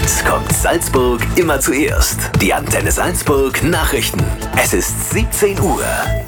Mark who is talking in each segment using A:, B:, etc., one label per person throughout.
A: uns kommt Salzburg immer zuerst. Die Antenne Salzburg Nachrichten. Es ist 17 Uhr.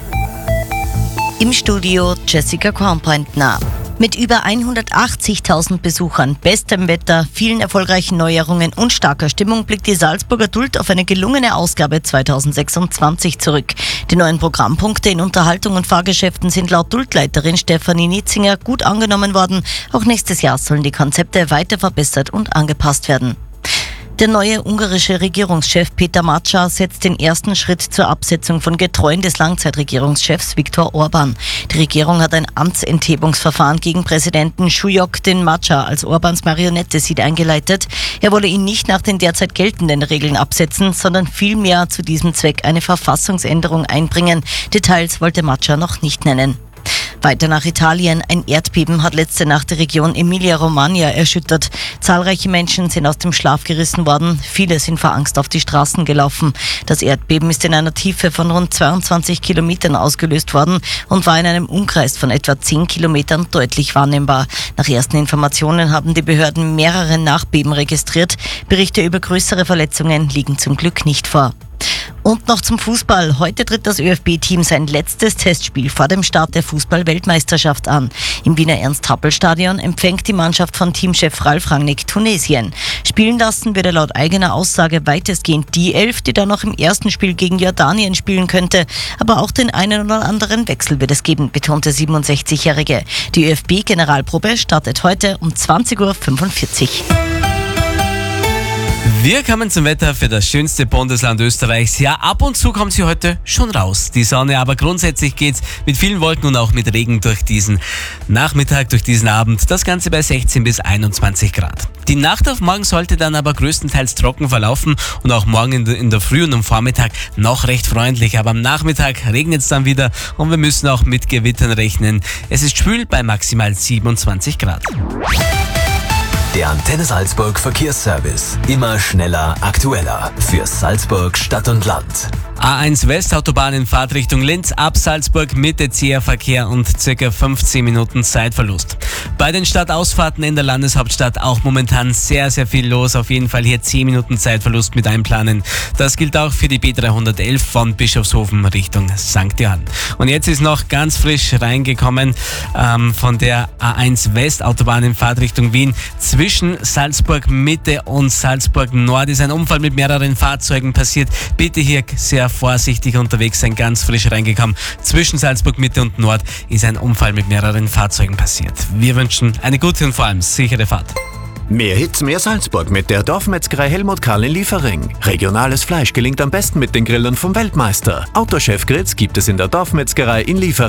B: Im Studio Jessica Kornpointner. Mit über 180.000 Besuchern, bestem Wetter, vielen erfolgreichen Neuerungen und starker Stimmung blickt die Salzburger Duld auf eine gelungene Ausgabe 2026 zurück. Die neuen Programmpunkte in Unterhaltung und Fahrgeschäften sind laut Duldleiterin Stefanie Nietzinger gut angenommen worden. Auch nächstes Jahr sollen die Konzepte weiter verbessert und angepasst werden. Der neue ungarische Regierungschef Peter Macsa setzt den ersten Schritt zur Absetzung von Getreuen des Langzeitregierungschefs Viktor Orbán. Die Regierung hat ein Amtsenthebungsverfahren gegen Präsidenten Súlyog, den Macsa als Orbáns Marionette sieht, eingeleitet. Er wolle ihn nicht nach den derzeit geltenden Regeln absetzen, sondern vielmehr zu diesem Zweck eine Verfassungsänderung einbringen. Details wollte Macsa noch nicht nennen. Weiter nach Italien. Ein Erdbeben hat letzte Nacht die Region Emilia-Romagna erschüttert. Zahlreiche Menschen sind aus dem Schlaf gerissen worden. Viele sind vor Angst auf die Straßen gelaufen. Das Erdbeben ist in einer Tiefe von rund 22 Kilometern ausgelöst worden und war in einem Umkreis von etwa 10 Kilometern deutlich wahrnehmbar. Nach ersten Informationen haben die Behörden mehrere Nachbeben registriert. Berichte über größere Verletzungen liegen zum Glück nicht vor. Und noch zum Fußball. Heute tritt das ÖFB-Team sein letztes Testspiel vor dem Start der Fußball-Weltmeisterschaft an. Im Wiener Ernst-Happel-Stadion empfängt die Mannschaft von Teamchef Ralf Rangnick Tunesien. Spielen lassen wird er laut eigener Aussage weitestgehend die 11, die dann noch im ersten Spiel gegen Jordanien spielen könnte. Aber auch den einen oder anderen Wechsel wird es geben, betonte 67-Jährige. Die ÖFB-Generalprobe startet heute um 20.45 Uhr.
C: Wir kommen zum Wetter für das schönste Bundesland Österreichs. Ja, ab und zu kommt sie heute schon raus, die Sonne, aber grundsätzlich geht's mit vielen Wolken und auch mit Regen durch diesen Nachmittag, durch diesen Abend. Das Ganze bei 16 bis 21 Grad. Die Nacht auf morgen sollte dann aber größtenteils trocken verlaufen und auch morgen in der Früh und am Vormittag noch recht freundlich. Aber am Nachmittag regnet es dann wieder und wir müssen auch mit Gewittern rechnen. Es ist schwül bei maximal 27 Grad.
A: Der Antenne Salzburg Verkehrsservice. Immer schneller, aktueller. Für Salzburg Stadt und Land.
C: A1 Westautobahn in Fahrtrichtung Linz ab Salzburg Mitte zäher Verkehr und ca. 15 Minuten Zeitverlust. Bei den Stadtausfahrten in der Landeshauptstadt auch momentan sehr, sehr viel los. Auf jeden Fall hier 10 Minuten Zeitverlust mit einplanen. Das gilt auch für die B311 von Bischofshofen Richtung St. Johann. Und jetzt ist noch ganz frisch reingekommen von der A1 Westautobahn in Fahrtrichtung Wien. Zwischen Salzburg Mitte und Salzburg Nord ist ein Unfall mit mehreren Fahrzeugen passiert. Bitte hier sehr vorsichtig unterwegs sein, ganz frisch reingekommen. Zwischen Salzburg Mitte und Nord ist ein Unfall mit mehreren Fahrzeugen passiert. Wir wünschen eine gute und vor allem sichere Fahrt.
D: Mehr Hits, mehr Salzburg mit der Dorfmetzgerei Helmut Karl in Liefering. Regionales Fleisch gelingt am besten mit den Grillern vom Weltmeister. Autochef Gritz gibt es in der Dorfmetzgerei in Liefering.